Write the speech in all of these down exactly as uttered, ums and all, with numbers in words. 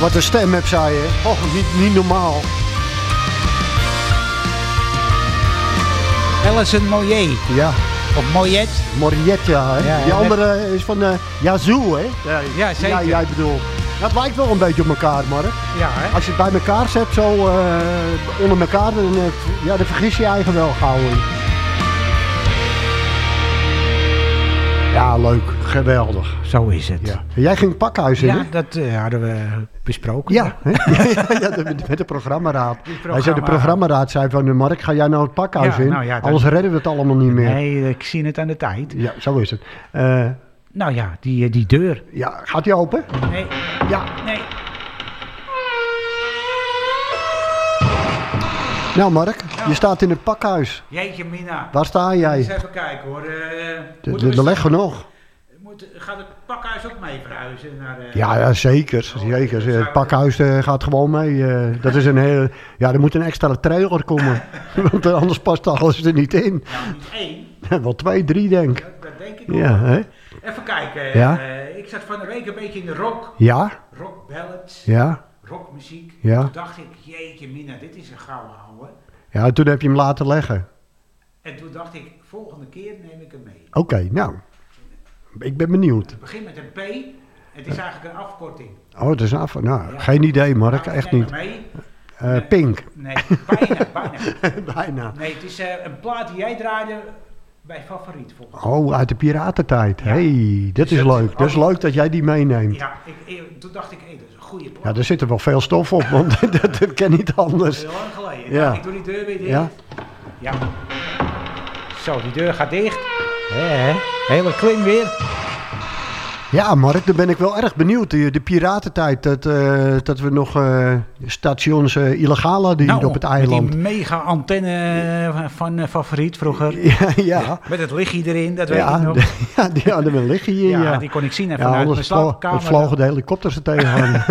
wat een stem heb zij, hè. Oh, niet, niet normaal. Alison Moyet. Ja. Of Moyet. Moriette, ja, hè. Ja, Die ja, andere is van uh, Yazoo, hè. Ja, ja, zeker. Ja, jij bedoelt. Dat lijkt wel een beetje op elkaar, Mark. Ja, hè? Als je het bij elkaar zet, zo uh, onder elkaar, dan, uh, ja, dan vergis je je eigen wel gauw in. Ja, leuk. Geweldig. Zo is het. Ja. Jij ging het pakhuis in, Ja, hè? dat uh, hadden we besproken. Ja, hè? ja, ja, de, met de programmaraad. Hij zei, de programmaraad zei van, Mark, ga jij nou het pakhuis ja, in? Nou ja, dat... Anders redden we het allemaal niet meer. Nee, ik zie het aan de tijd. Ja, zo is het. Uh, nou ja, die, die deur. Ja, gaat die open? Nee. Ja. Nee. Nou Mark, nou. je staat in het pakhuis. Jeetje mina. Waar sta jij? Eens even kijken hoor. Uh, de de leggen nog. Moet, gaat het pakhuis ook mee verhuizen? Naar, uh... ja, ja, zeker. Oh, zeker. Het pakhuis uh, gaat gewoon mee. Uh, dat is een hele... Ja, er moet een extra trailer komen. Want anders past alles er niet in. Nou, niet één. Wel twee, drie denk ik. Dat, dat denk ik wel. Ja, hè? Even kijken. Ja? Uh, ik zat van de week een beetje in de rock. Ja? Rock ballads. Ja? Rockmuziek. Ja? Toen dacht ik, jeetje mina, dit is een gouden ouwe. Ja, toen heb je hem laten leggen. En toen dacht ik, volgende keer neem ik hem mee. Oké, okay, nou. Ik ben benieuwd. Het begint met een P. Het is eigenlijk een afkorting. Oh, het is een afkorting. Nou, ja. Geen idee, Mark. Nou, echt niet. Mee. Uh, Pink. Nee, bijna, bijna. bijna. Nee, het is uh, een plaat die jij draaide bij Favoriet volgens mij. Oh, uit de piratentijd. Ja. Hey, dat dus is dat leuk. Is dat is leuk dat jij die meeneemt. Ja, ik, ik, toen dacht ik, hé, hey, dat is een goede plaat. Ja, er zit er wel veel stof op, want dat, dat ken niet anders. Heel lang geleden. Ja. Nou, ik doe die deur weer dicht. Ja. Ja. Zo, die deur gaat dicht. Hé, hele klim weer. Ja, Mark, dan ben ik wel erg benieuwd. De, de piratentijd, dat, uh, dat we nog uh, stations uh, illegaal hadden nou, op het eiland. Die mega antenne van uh, Favoriet vroeger. Ja, ja. Met het lichtje erin, dat ja, weet ik nog. De, ja, die hadden we een lichtje in, ja. Ja, die kon ik zien en ja, vanuit mijn slaapkamer. Er vlogen de helikopters er tegenaan.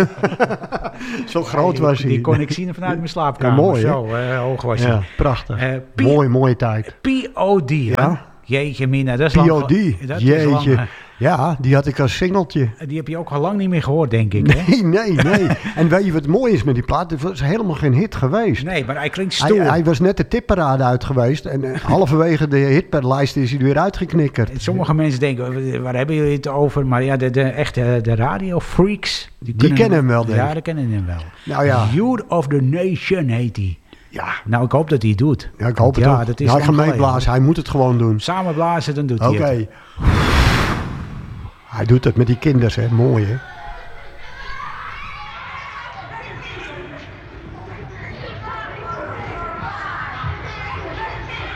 Zo groot ja, was hij. Die kon ik zien vanuit mijn slaapkamer. Ja, mooi, Zo uh, hoog was hij. Ja, prachtig. Uh, P- P- mooie tijd. P O D, ja. Jeetje mina, dat is P O D, lang. Dat jeetje. is lang, ja, die had ik als singeltje. Die heb je ook al lang niet meer gehoord, denk ik. Hè? Nee, nee, nee. En weet je wat mooi is met die plaat? Het was helemaal geen hit geweest. Nee, maar hij klinkt stoer. Hij, hij was net de tipparade uit geweest. En uh, halverwege de hitparlijst is hij er weer uitgeknikkerd. Sommige mensen denken, waar hebben jullie het over? Maar ja, de, de echte de radiofreaks. Die, die kennen hem wel, denk ik. Ja, die kennen hem wel. Nou ja. Youth of the Nation heet hij. Ja. Nou, ik hoop dat hij het doet. Ja, ik hoop het ja, ook. Dat is ja, ik ga meeblazen. Hij moet het gewoon doen. Samen blazen, dan doet hij okay. het. Oké. Hij doet het met die kinders, hè. Mooi, hè.